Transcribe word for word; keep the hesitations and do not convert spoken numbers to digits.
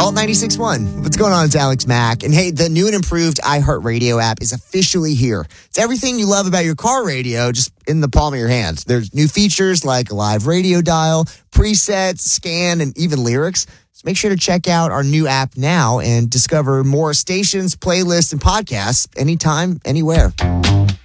Alt ninety-six point one. What's going on? It's Alex Mack. And hey, the new and improved iHeartRadio app is officially here. It's everything you love about your car radio, just in the palm of your hand. There's new features like a live radio dial, presets, scan, and even lyrics. So make sure to check out our new app now and discover more stations, playlists, and podcasts anytime, anywhere.